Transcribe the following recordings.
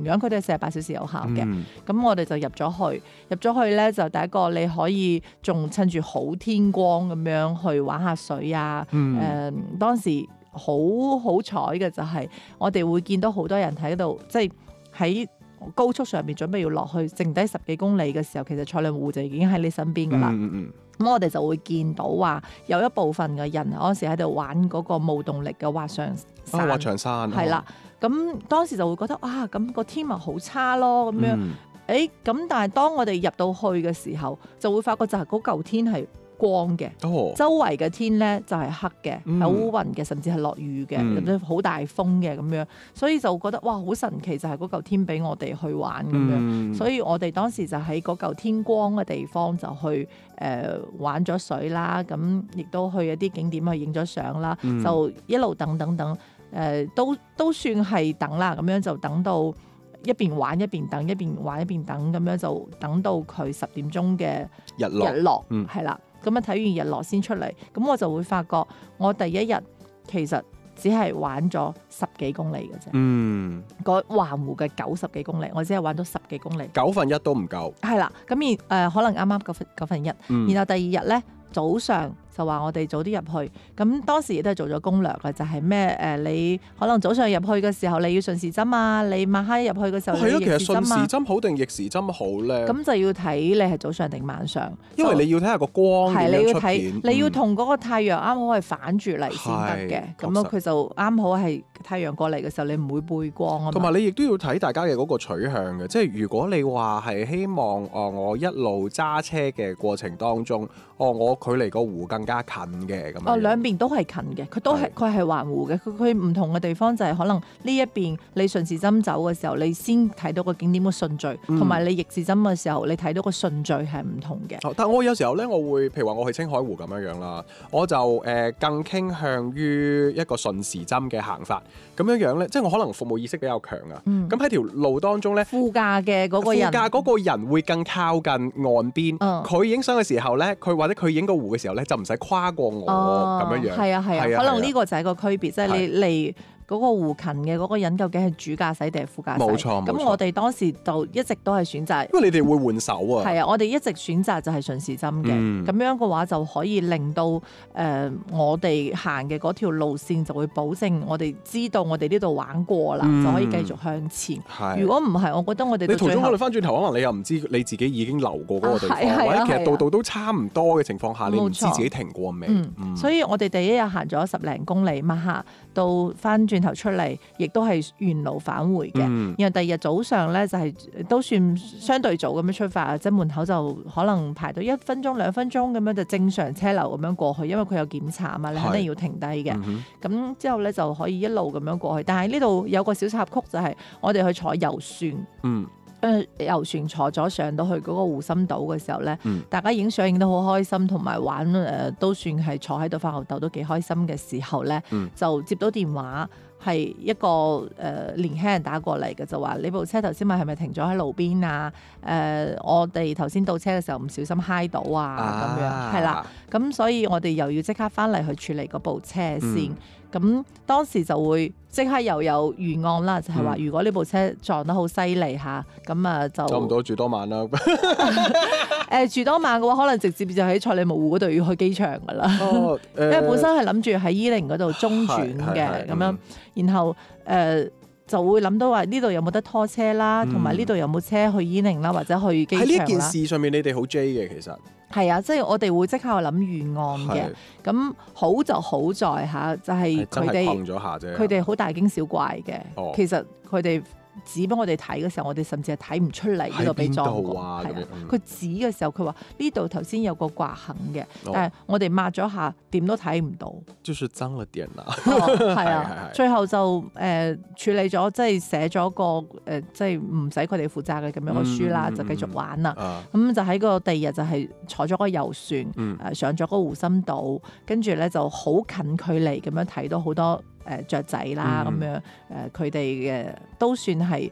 樣佢哋48小時有效嘅。咁我哋就入咗去咧，就第一個你可以仲趁住好天光咁樣去玩下水啊。當時好彩嘅就係我哋會見到好多人喺度，即係喺高速上面準備要落去，剩低10幾公里嘅時候，其實賽里木湖就已經喺你身邊噶啦。咁我哋就會見到話有一部分嘅人嗰時喺度玩嗰個冇動力嘅滑翔傘。 滑翔傘係啦。咁當時就會覺得咁個天咪好差咯咁樣。咁但係當我哋入到去嘅時候，就會發覺就係嗰嚿天係光嘅，周圍嘅天咧就係黑嘅，有烏雲嘅，甚至係落雨嘅，甚至好大風嘅咁樣，所以就覺得哇好神奇，就係嗰嚿天俾我哋去玩咁樣，所以我哋當時就喺嗰嚿天光嘅地方就去玩咗水啦，咁亦都去一啲景點去影咗相啦，就一路等，都算係等啦，咁樣就等到一邊玩一邊等，一邊玩一邊等，咁樣就等到佢10點鐘嘅日落，係啦。咁啊睇完日落先出嚟，咁我就會發覺我第一日其實只係玩咗10幾公里嘅啫。個環湖嘅90幾公里，我只係玩到10幾公里，1/9都唔夠。係啦，咁可能啱啱1/9。然後第二日咧早上就話我哋早啲入去，咁當時亦都係做咗攻略嘅，就係咩你可能早上入去嘅時候你要順時針啊，你晚黑入去嘅時候你要逆時針啊。其實順時針好定逆時針好咧？咁就要睇你係早上定晚上，因為你要睇下個光點樣出現，你要同嗰個太陽啱好係反住嚟先得嘅，咁佢就啱好係太陽過嚟嘅時候，你唔會背光啊。同埋你亦都要睇大家嘅嗰個取向嘅，即係如果你話係希望我一路揸車嘅過程當中，我距離個湖更加近嘅咁樣。兩邊都係近嘅，佢係環湖嘅，佢唔同嘅地方就係可能呢一邊你順時針走嘅時候，你先睇到個景點嘅順序，同埋你逆時針嘅時候，你睇到個順序係唔同嘅。但我有時候咧，我會譬如話我去青海湖咁樣啦，我就更傾向於一個順時針嘅行法。咁樣咧，即係我可能服務意識比較強啊。咁喺條路當中咧，副駕嗰個人會更靠近岸邊。佢影相嘅時候咧，或者佢影個湖嘅時候咧，就唔使跨過我咁樣。係啊，可能呢個就係個區別，即係你離嗰個湖近嘅嗰個人究竟係主駕駛定係副駕駛？冇錯。咁我哋當時就一直都係選擇，因為你哋會換手啊。係啊，我哋一直選擇就係順時針嘅。咁樣嘅話就可以令到我哋行嘅嗰條路線就會保證我哋知道我哋呢度玩過啦，就可以繼續向前。如果唔係，我覺得我哋你途中可能翻轉頭，可能你又唔知你自己已經流過嗰個地方，或者其實度度都差唔多嘅情況下，你唔知自己停過未。所以我哋第一日行咗10零公里，晚下到翻轉頭出嚟，亦都係原路返回嘅。然後第二日早上咧，就係都算相對早咁樣出發，即係門口就可能排到1分鐘2分鐘咁樣就正常車流咁樣過去，因為佢有檢查啊嘛，你肯定要停低嘅。咁之後咧就可以一路咁樣過去。但係呢度有個小插曲，就係我哋去坐遊船。遊船坐咗上到去嗰個湖心島嘅時候咧，大家影相影得好開心，同埋玩都算係坐喺度發吽哣都幾開心嘅時候咧，就接到電話。係一個年輕人打過嚟嘅，就話你部車頭先係咪停咗喺路邊啊？我哋頭先到車嘅時候唔小心揩到啊，咁樣係啦。咁所以我哋又要即刻翻嚟去處理嗰部車先。咁當時就會即刻又有預案啦，就係話如果呢部車撞得好犀利嚇，咁啊就差唔多住多晚啦。住多晚嘅話，可能直接就喺賽里木湖嗰度要去機場噶啦。因為本身係諗住喺伊寧嗰度中轉嘅咁樣，然後就會諗到話呢度有冇得拖車啦，同埋呢度有冇車去伊寧啦，或者去機場啦。喺呢件事上面，你哋好 J 嘅其實。係啊，即係我哋會即刻去諗預案嘅。咁好就好在嚇，就係佢哋好大驚小怪嘅。其實佢哋指俾我哋睇嘅時候，我哋甚至係睇唔出嚟呢度俾裝過。佢指嘅時候，佢話呢度頭先有個刮痕嘅，但係我哋抹咗下，點都睇唔到。就是髒了點啦。係啊，最後就處理咗，即係寫咗個即係唔使佢哋負責嘅咁樣嘅書啦，就繼續玩啦。咁就喺個第二日就係坐咗個遊船，上咗個湖心島，跟住咧就好近距離咁樣睇到好多雀仔啦，咁樣佢哋嘅都算係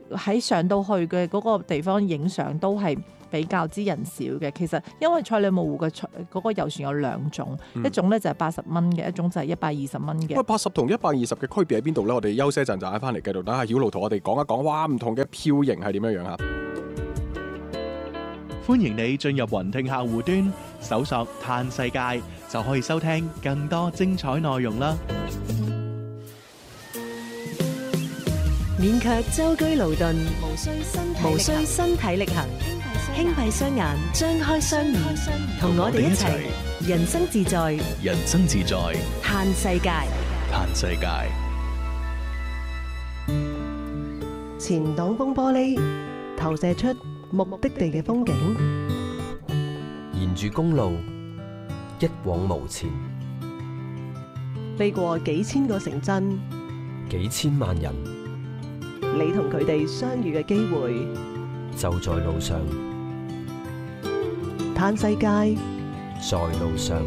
喺上到去嘅嗰個地方影相都係比較之人少嘅。其實因為賽里木湖嘅嗰個遊船有兩種，一種咧就係80蚊嘅，一種就係120蚊嘅。 喂，80同120嘅區別喺邊度咧？我哋休息一陣就嗌翻嚟繼續等阿曉露同我哋講一講，哇，唔同嘅票型係點樣樣啊？ 歡迎你進入雲聽客戶端，搜索嘆世界就可以收聽更多精彩內容啦。 免卻舟車勞頓，無需身體力行，輕閉雙眼，張開雙耳，同我哋一齊人生自在， 人生自在， 嘆世界。 嘆世界。 前擋風玻璃投射出目的地嘅風景， 沿住公路一往無前， 飛過幾千個城鎮， 幾千萬人， 你同佢哋相遇嘅機會就在路上。 嘆世界， 在路上。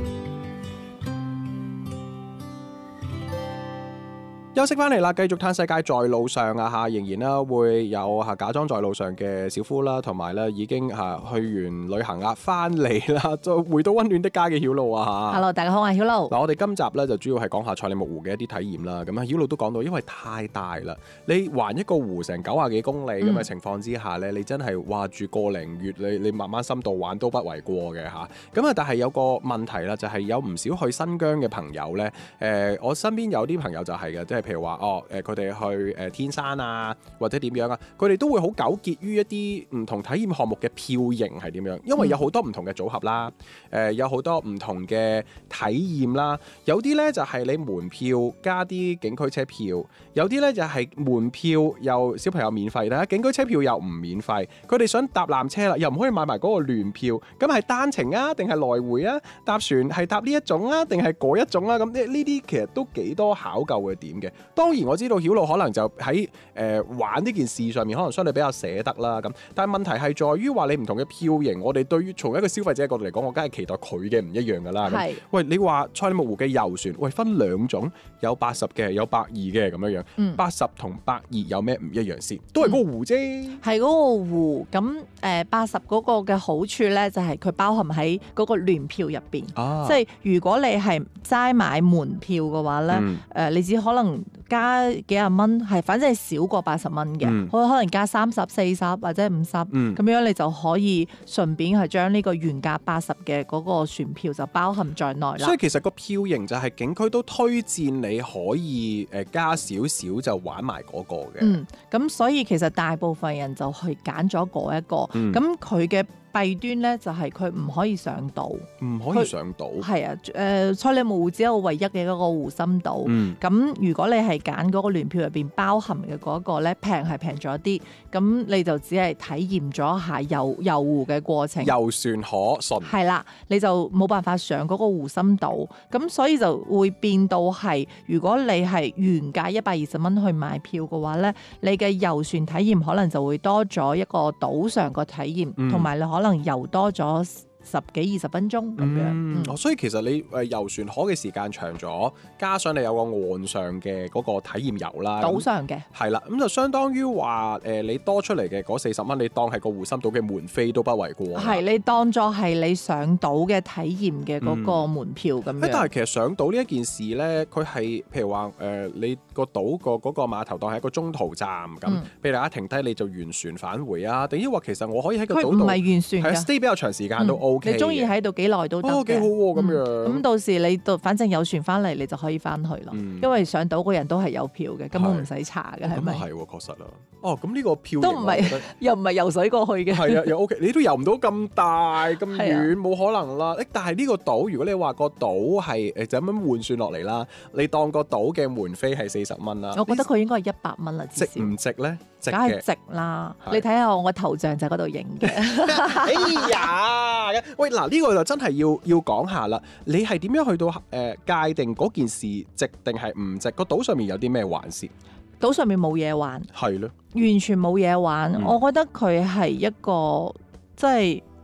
休息翻嚟啦，繼續嘆世界在路上啊嚇，仍然啦會有嚇假裝在路上嘅小夫啦，同埋咧已經嚇去完旅行啊，翻嚟啦，就回到溫暖的家嘅曉露啊嚇。 Hello， 大家好，我係曉露。 嗱，我哋今集咧就主要係講下賽里木湖嘅一啲體驗啦。咁啊，曉露都講到，因為太大啦，你環一個湖成90幾公里咁嘅情況之下咧，你真係話住個零月，你慢慢深度玩都不為過嘅嚇。咁啊，但係有個問題啦，就係有唔少去新疆嘅朋友咧，我身邊有啲朋友就係嘅，即係譬如話佢哋去天山啊，或者點樣啊，佢哋都會好糾結於一啲唔同體驗項目嘅票型係點樣，因為有好多唔同嘅組合啦，有好多唔同嘅體驗啦，有啲咧就係你門票加啲景區車票，有啲咧就係門票又小朋友免費啦，景區車票又唔免費，佢哋想搭纜車啦，又唔可以買埋嗰個聯票，咁係單程啊，定係來回啊？搭船係搭呢一種啊，定係嗰一種啊？咁呢啲其實都幾多考究嘅點嘅。當然我知道曉露可能就喺玩呢件事上面可能相對比較捨得啦咁，但係問題係在於話你唔同嘅票型，我哋對於從一個消費者角度嚟講，我梗係期待佢嘅唔一樣㗎啦。係，喂，你話賽里木湖嘅遊船，喂，分兩種，有80嘅，有120嘅咁樣樣。80同120有咩唔一樣先？都係嗰個湖啫。 係嗰個湖，咁80嗰個嘅好處咧，就係佢包含喺嗰個聯票入邊。即係如果你係齋買門票嘅話咧，你只可能加幾廿蚊，係反正係少過80蚊嘅，可能加30、40或者50，咁樣你就可以順便係將呢個原價80嘅嗰個船票就包含在內啦。 所以其實個票型就係景區都推薦你可以加少少就玩埋嗰個嘅。 咁所以其實大部分人就去揀咗嗰一個，咁佢嘅弊端咧就係佢唔可以上島， 唔可以上島。係啊，賽里木湖只有唯一嘅嗰個湖心島。咁如果你係揀嗰個聯票入邊包含嘅嗰個咧，平咗啲，咁你就只係體驗咗下遊湖嘅過程。遊船可順。係啦，你就冇辦法上嗰個湖心島，咁所以就會變到係，如果你係原價120蚊去買票嘅話咧，你嘅遊船體驗可能就會多咗一個島上個體驗，同埋你可能遊多咗10幾20分鐘咁樣。 所以其實你遊船河嘅時間長咗，加上你有個岸上嘅嗰個體驗遊啦， 島上嘅係啦，咁就相當於話你多出嚟嘅嗰40蚊，你當係個湖心島嘅門飛都不為過。係，你當作係你上島嘅體驗嘅嗰個門票咁樣。但係其實上島呢一件事咧，佢係譬如話你個島個嗰個碼頭當係一個中途站咁，俾大家停低你就沿船返回啊？定抑或其實我可以喺個島度，佢唔係沿船㗎，係 stay 比較長時間都 OK。你中意喺度幾耐都得嘅，幾好喎咁樣。咁到時你反正有船翻嚟，你就可以翻去咯。因為上島個人都係有票嘅，根本唔使查嘅，係咪？咁啊係喎，確實啦。咁呢個票都唔係，又唔係游水過去嘅。係啊，又 OK，你都游唔到咁大咁遠，冇可能啦。但係呢個島，如果你話個島係就咁樣換算落嚟啦，你當個島嘅門飛係40蚊啦。我覺得佢應該係100蚊啦。值唔值咧？梗係值啦！你睇下我個頭像就喺嗰度影嘅。哎呀！喂，嗱，呢個就真係要講下啦。你係點樣去到界定嗰件事值定係唔值？個島上面有啲咩玩事？島上面冇嘢玩，係咯，完全冇嘢玩。我覺得佢係一個即係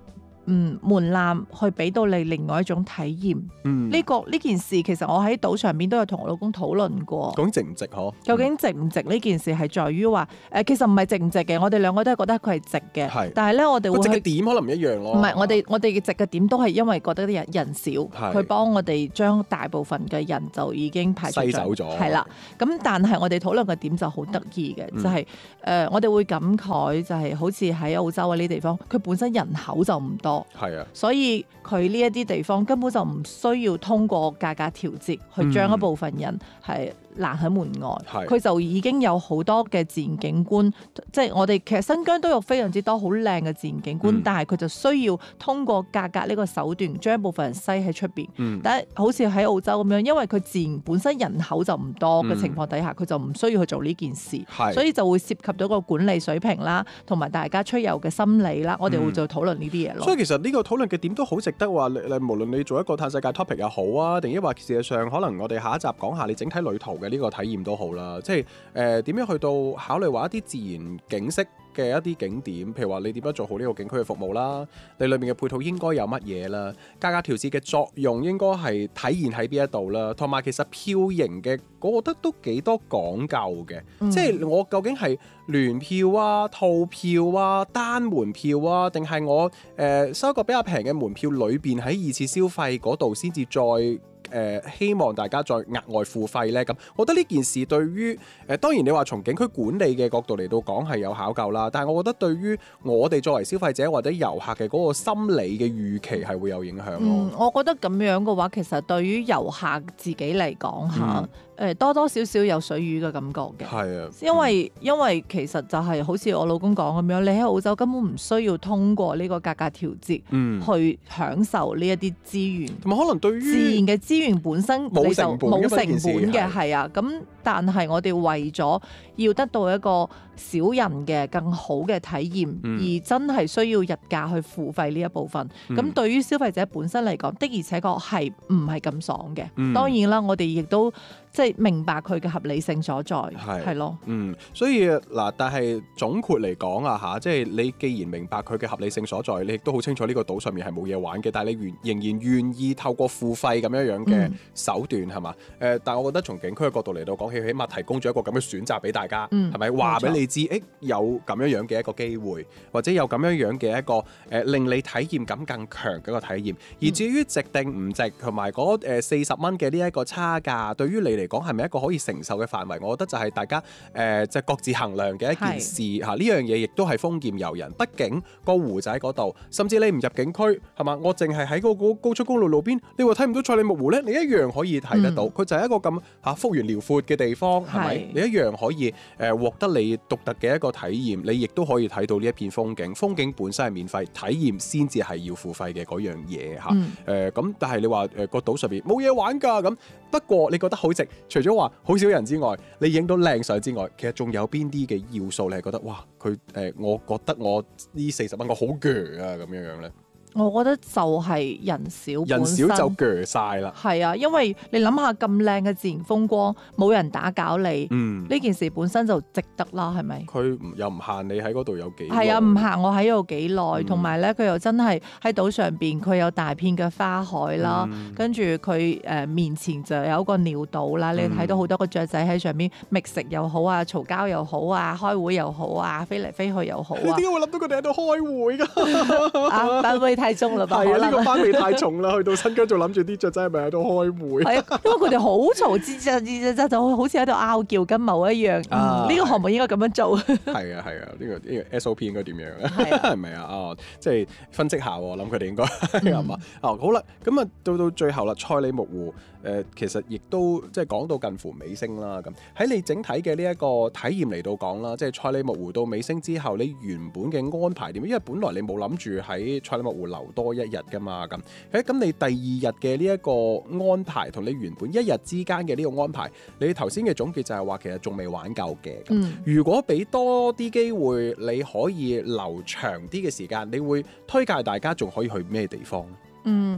門檻去俾到你另外一種體驗。呢件事其實我喺島上邊都有同我老公討論過。 究竟值唔值嗬？ 究竟值唔值呢件事係在於話其實唔係值唔值嘅，我哋兩個都係覺得佢係值嘅。 係， 但係咧我哋會值嘅點可能唔一樣咯。 唔係，我哋嘅值嘅點都係因為覺得啲人少，佢幫我哋將大部分嘅人就已經排除篩走咗。 係啦，咁但係我哋討論嘅點就好得意嘅，就係我哋會感慨就係好似喺澳洲啊呢啲地方，佢本身人口就唔多， 係啊， 所以佢呢一啲地方根本就唔需要通過價格調節去將一部分人係攔喺門外，佢就已經有好多嘅自然景觀，即係我哋其實新疆都有非常之多好靚嘅自然景觀，但係佢就需要通過價格呢個手段將一部分人篩喺出邊。但係好似喺澳洲咁樣，因為佢自然本身人口就唔多嘅情況底下，佢就唔需要去做呢件事，所以就會涉及到個管理水平啦，同埋大家出遊嘅心理啦，我哋會就討論呢啲嘢咯。 所以其實呢個討論嘅點都好值得話，無論你做一個嘆世界 topic 又好啊，定抑或事實上可能我哋下一集講下你整體旅途嘅呢個體驗都好啦，即係點樣去到考慮話一啲自然景色嘅一啲景點，譬如話你點樣做好呢個景區嘅服務啦，你裏面嘅配套應該有乜嘢啦，價格調節嘅作用應該係體現喺邊一度啦，同埋其實票型嘅我覺得都幾多講究嘅，即係我究竟係聯票啊、套票啊、單門票啊，定係我收一個比較平嘅門票裏邊喺二次消費嗰度先至再希望大家再額外付費呢？咁我覺得呢件事對於當然你話從景區管理嘅角度嚟到講係有考究啦，但係我覺得對於我哋作為消費者或者遊客嘅嗰個心理嘅預期係會有影響咯。 我覺得咁樣嘅話，其實對於遊客自己嚟講嚇。多多少少有水魚嘅感覺嘅， 係啊， 因為其實就係好似我老公講咁樣，你喺澳洲根本唔需要通過呢個價格調節去享受呢一啲資源， 同埋可能對於自然嘅資源本身冇成本嘅，係啊，咁但係我哋為咗要得到一個少人嘅更好嘅體驗，而真係需要日價去付費呢一部分，咁對於消費者本身嚟講，的而且確係唔係咁爽嘅。當然啦，我哋亦都即係明白佢嘅合理性所在，係咯。 所以嗱，但係總括嚟講啊嚇，即係你既然明白佢嘅合理性所在，你亦都好清楚呢個島上面係冇嘢玩嘅，但係你仍然願意透過付費咁樣嘅手段係嘛？但係我覺得從景區嘅角度嚟到講，起碼提供咗一個咁嘅選擇俾大家，係咪話俾你知？有咁樣嘅一個機會，或者有咁樣嘅一個令你體驗感更強嘅一個體驗。而至於值定唔值，同埋嗰40蚊嘅呢一個差價，對於你嚟講係咪一個可以承受嘅範圍？我覺得就係大家即係各自衡量嘅一件事嚇。呢樣嘢亦都係豐儉由人。畢竟個湖仔嗰度，甚至你唔入景區係嘛？我淨係喺嗰個高速公路路邊，你話睇唔到賽里木湖咧，你一樣可以睇得到。佢就係一個咁幅員遼闊嘅地方，係咪？你一樣可以獲得你獨特嘅一個體驗，你亦都可以睇到呢一片風景。風景本身係免費，體驗先至係要付費嘅嗰樣嘢嚇。咁但係你話個島上邊冇嘢玩㗎咁，不過你覺得好值，除咗話好少人之外，你影到靚相之外，其實仲有邊啲嘅要素你係覺得哇佢我覺得我呢40蚊我好鋸啊咁樣咧？ 我覺得就係人少， 人少就鋸晒啦。係啊，因為你諗下咁靚嘅自然風光，冇人打攪你，呢件事本身就值得啦，係咪？ 佢又唔限你喺嗰度有幾耐， 係啊，唔限我喺度幾耐，同埋咧佢又真係喺島上邊，佢有大片嘅花海啦，跟住佢面前就有一個鳥島啦，你睇到好多個雀仔喺上邊覓食又好啊，嘈交又好啊，開會又好啊，飛嚟飛去又好啊。 你點解會諗到佢哋喺度開會㗎？ 班尾太重啦吧？ 係啊，呢個班尾太重啦，去到新疆就諗住啲雀仔係咪喺度開會？ 係啊，因為佢哋好嘈，吱就好似喺度拗叫緊某一樣。呢個項目應該咁樣做。係啊，呢個 SOP 應該點樣咧？係咪啊？即係分析下喎，我諗佢哋應該係嘛？好啦，咁啊到最後啦，賽里木湖其實亦都即係講到近乎尾聲啦。咁喺你整體嘅呢一個體驗嚟到講啦，即係賽里木湖到尾聲之後，你原本嘅安排點？因為本來你冇諗住喺賽里木湖留多一日噶嘛。咁你第2日嘅呢一個安排同你原本1日之間嘅呢個安排，你頭先嘅總結就係話其實仲未玩夠嘅。如果俾多啲機會，你可以留長啲嘅時間，你會推介大家仲可以去咩地方？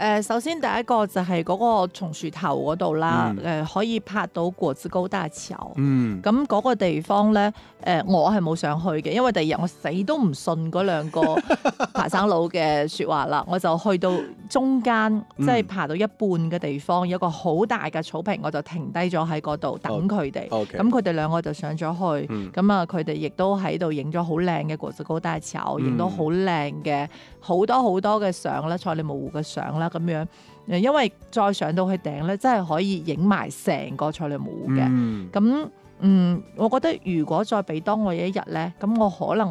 首先第一個就係嗰個松樹頭嗰度啦，可以拍到果子溝大橋。咁嗰個地方咧，我係冇上去嘅，因為第二日我死都唔信嗰兩個爬山佬嘅説話啦。我就去到中間，即係爬到一半嘅地方，有個好大嘅草坪，我就停低咗喺嗰度等佢哋。咁佢哋兩個就上咗去，咁啊佢哋亦都喺度影咗好靚嘅果子溝大橋，影到好靚嘅好多好多嘅相啦，賽里木湖嘅相啦咁樣。因為再上到去頂咧，真係可以影埋成個賽里木湖嘅。咁我覺得如果再俾多我一日咧，咁我可能